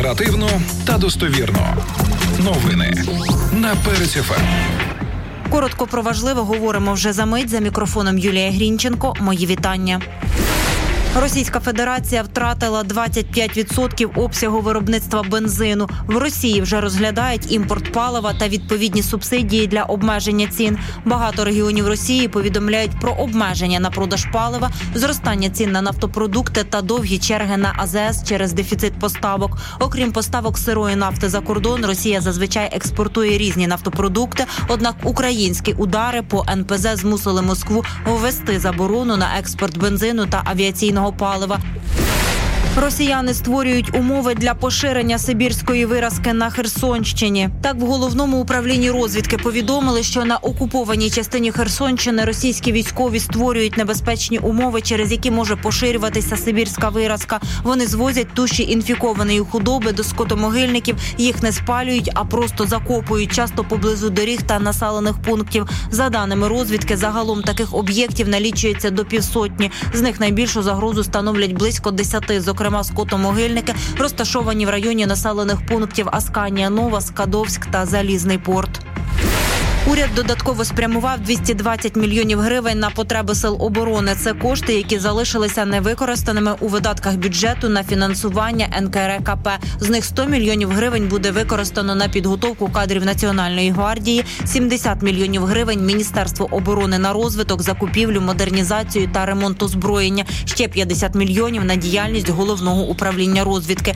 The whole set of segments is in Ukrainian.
Оперативно та достовірно. Новини на Перець ФМ. Коротко про важливе говоримо вже за мить. За мікрофоном Юлія Грінченко. Мої вітання. Російська Федерація втратила 25% обсягу виробництва бензину. В Росії вже розглядають імпорт палива та відповідні субсидії для обмеження цін. Багато регіонів Росії повідомляють про обмеження на продаж палива, зростання цін на нафтопродукти та довгі черги на АЗС через дефіцит поставок. Окрім поставок сирої нафти за кордон, Росія зазвичай експортує різні нафтопродукти, однак українські удари по НПЗ змусили Москву ввести заборону на експорт бензину та авіаційного палива. Росіяни створюють умови для поширення сибірської виразки на Херсонщині. Так, в Головному управлінні розвідки повідомили, що на окупованій частині Херсонщини російські військові створюють небезпечні умови, через які може поширюватися сибірська виразка. Вони звозять туші інфікованої худоби до скотомогильників, їх не спалюють, а просто закопують, часто поблизу доріг та населених пунктів. За даними розвідки, загалом таких об'єктів налічується до 500. З них найбільшу загрозу становлять близько 10, зокрема скотомогильники, розташовані в районі населених пунктів Асканія Нова, Скадовськ та Залізний порт. Уряд додатково спрямував 220 мільйонів гривень на потреби сил оборони. Це кошти, які залишилися невикористаними у видатках бюджету на фінансування НКРЕКП. З них 100 мільйонів гривень буде використано на підготовку кадрів Національної гвардії, 70 мільйонів гривень – Міністерство оборони на розвиток, закупівлю, модернізацію та ремонт озброєння, ще 50 мільйонів на діяльність Головного управління розвідки.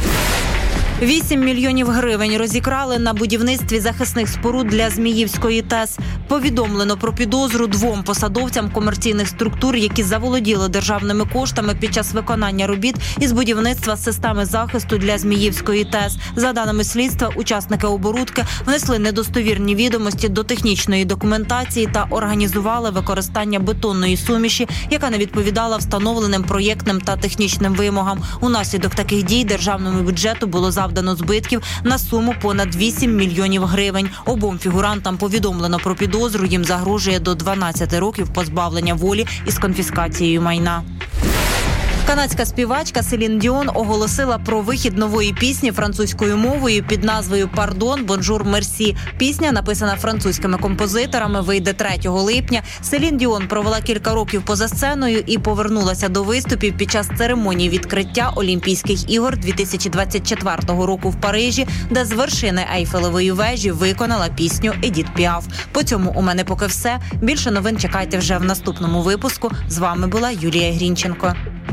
8 мільйонів гривень розікрали на будівництві захисних споруд для Зміївської ТЕС. Повідомлено про підозру 2 посадовцям комерційних структур, які заволоділи державними коштами під час виконання робіт із будівництва системи захисту для Зміївської ТЕС. За даними слідства, учасники оборудки внесли недостовірні відомості до технічної документації та організували використання бетонної суміші, яка не відповідала встановленим проєктним та технічним вимогам. Унаслідок таких дій державному бюджету було завдано збитків на суму понад 8 мільйонів гривень. Обом фігурантам повідомлено про підозру, їм загрожує до 12 років позбавлення волі із конфіскацією майна. Канадська співачка Селін Діон оголосила про вихід нової пісні французькою мовою під назвою «Пардон, бонжур, мерсі». Пісня, написана французькими композиторами, вийде 3 липня. Селін Діон провела кілька років поза сценою і повернулася до виступів під час церемонії відкриття Олімпійських ігор 2024 року в Парижі, де з вершини Ейфелевої вежі виконала пісню Едіт Піаф. По цьому у мене поки все. Більше новин чекайте вже в наступному випуску. З вами була Юлія Грінченко.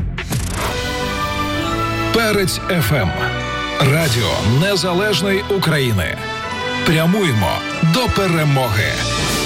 Перець ФМ. Радіо Незалежної України. Прямуємо до перемоги.